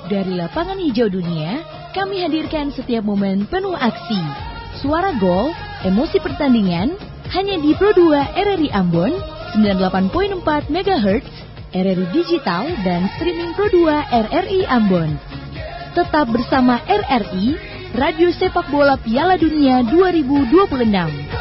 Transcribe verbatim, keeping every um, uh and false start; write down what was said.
Dari lapangan hijau dunia, kami hadirkan setiap momen penuh aksi. Suara gol, emosi pertandingan, hanya di Pro dua R R I Ambon, sembilan puluh delapan koma empat megahertz, R R I Digital, dan streaming Pro dua R R I Ambon. Tetap bersama R R I, Radio Sepak Bola Piala Dunia dua ribu dua puluh enam.